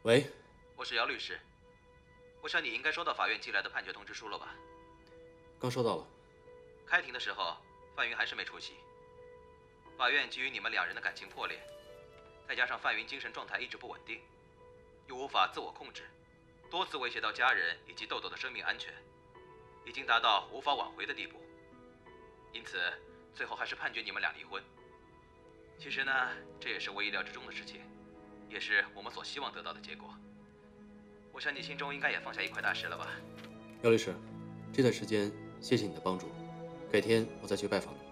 喂， 我是姚律师，我想你应该收到法院寄来的判决通知书了吧？ 刚收到了。 开庭的时候，范云还是没出席。法院基于你们两人的感情破裂，再加上范云精神状态一直不稳定，又无法自我控制，多次威胁到家人以及豆豆的生命安全，已经达到无法挽回的地步。因此，最后还是判决你们俩离婚。其实呢，这也是我意料之中的事情，也是我们所希望得到的结果。我想你心中应该也放下一块大石了吧？ 姚律师，这段时间谢谢你的帮助，改天我再去拜访你。